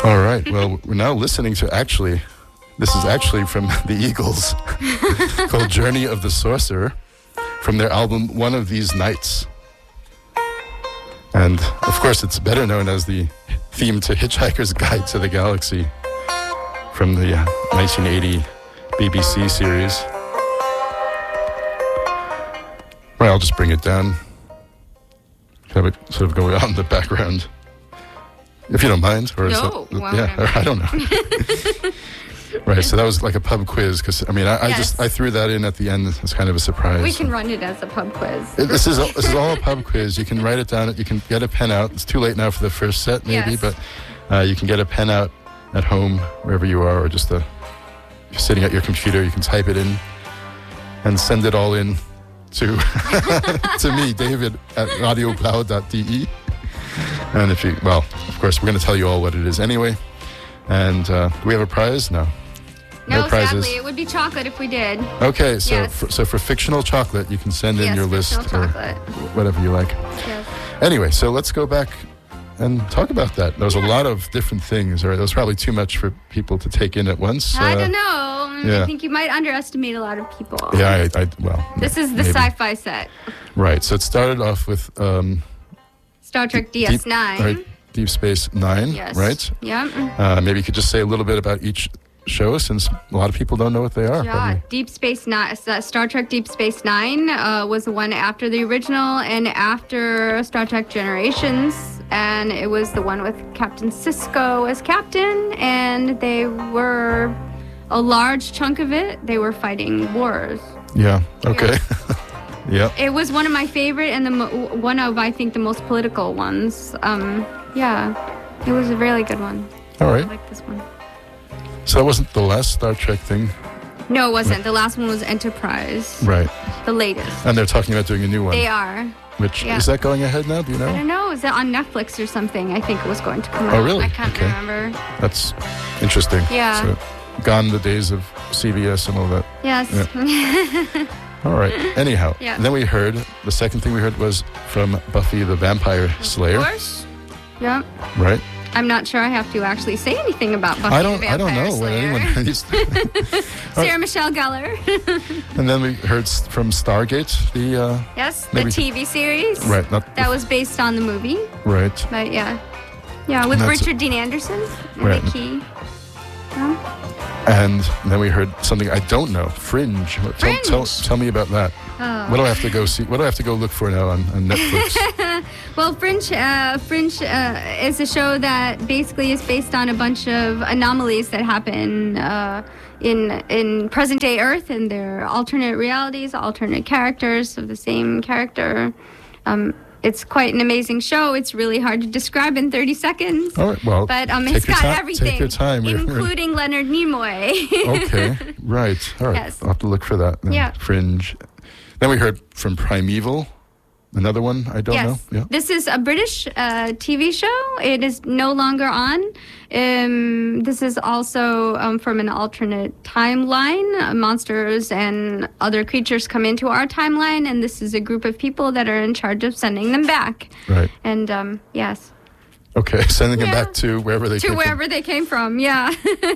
All right. Well, we're now listening to this is actually from the Eagles, called Journey of the Sorcerer, from their album One of These Nights. And, of course, it's better known as the theme to Hitchhiker's Guide to the Galaxy from the 1980 BBC series. Right, I'll just bring it down. Have it sort of go on in the background. If you don't mind. Or no. I don't know. Right, so that was like a pub quiz, because, I threw that in at the end as kind of a surprise. We can run it as a pub quiz. This is all a pub quiz. You can write it down. You can get a pen out. It's too late now for the first set, maybe, but you can get a pen out at home, wherever you are, or just if you're sitting at your computer, you can type it in and send it all in to to me, David, at radiocloud.de. And of course, we're going to tell you all what it is anyway. And do we have a prize? No. No, prizes. sadly. It would be chocolate if we did. Okay, so for fictional chocolate, you can send in your list or whatever you like. Yes. Anyway, so let's go back and talk about that. There was a lot of different things, or there was probably too much for people to take in at once. I don't know. I think you might underestimate a lot lot of people. Yeah, This is the sci-fi set. Right, so it started off with Star Trek DS9. Deep Space Nine, yes. Right? Yeah. Maybe you could just say a little bit about each show, since a lot of people don't know what they are. Yeah, Deep Space Nine, Star Trek Deep Space Nine was the one after the original and after Star Trek Generations, and it was the one with Captain Sisko as captain, and they were a large chunk of it. They were fighting wars. Yeah. Okay. Yeah. It was one of my favorite and one of, I think, the most political ones. It was a really good one. All right. I like this one. So that wasn't the last Star Trek thing? No, it wasn't. The last one was Enterprise. Right. The latest. And they're talking about doing a new one. They are. Which, is that going ahead now? Do you know? I don't know. Is that on Netflix or something? I think it was going to come out. Oh, really? I can't remember. That's interesting. Yeah. So, gone the days of CBS and all that. Yes. Yeah. All right. Anyhow, then we heard, the second thing we heard was from Buffy the Vampire Slayer. Of course. Yeah. Right. I'm not sure I have to actually say anything about Buffy the Vampire Slayer. I don't know what anyone used to. Sarah Michelle Gellar. And then we heard from Stargate, the TV series. Right. That was based on the movie. Right. But yeah, with Richard Dean Anderson in the key. And then we heard something I don't know, Fringe. Tell me about that. Oh. What do I have to go see? What do I have to go look for now on Netflix? Well, Fringe is a show that basically is based on a bunch of anomalies that happen in present-day Earth, and they're alternate realities, alternate characters of the same character. It's quite an amazing show. It's really hard to describe in 30 seconds. All right, well, but it's got everything, take your time. including Leonard Nimoy. Okay, right. All right, yes. I'll have to look for that. Then. Yeah. Fringe. Then we heard from Primeval, another one I don't know. Yeah. This is a British TV show. It is no longer on. This is also from an alternate timeline. Monsters and other creatures come into our timeline, and this is a group of people that are in charge of sending them back. Right. And yes. Okay, sending them back to wherever they came from. To wherever they came from, yeah.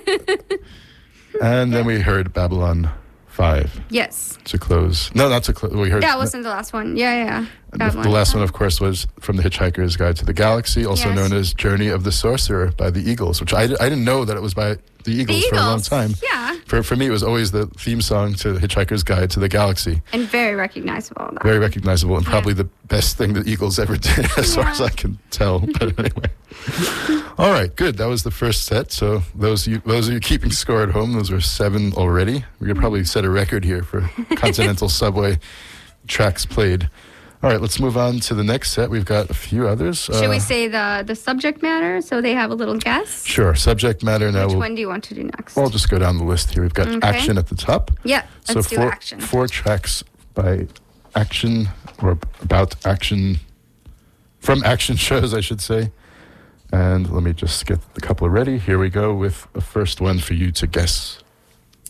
And then we heard Babylon 5. Yes. To close. No, not to close. We heard that wasn't the last one. Yeah. The last one, of course, was from The Hitchhiker's Guide to the Galaxy, also known as Journey of the Sorcerer by the Eagles, which I didn't know that it was by the Eagles for a long time. Yeah. For me, it was always the theme song to The Hitchhiker's Guide to the Galaxy. And very recognizable. Very recognizable, and probably the best thing the Eagles ever did, as far as I can tell. But anyway. All right, good. That was the first set. So those of you keeping score at home, those were 7 already. We could probably set a record here for Continental Subway tracks played. All right, let's move on to the next set. We've got a few others. Should we say the subject matter so they have a little guess? Sure, subject matter. Now, which one do you want to do next? Well, I'll just go down the list here. We've got Action at the top. Yeah, let's do Action. 4 tracks by Action, or about Action, from Action shows, I should say. And let me just get a couple ready. Here we go with the first one for you to guess.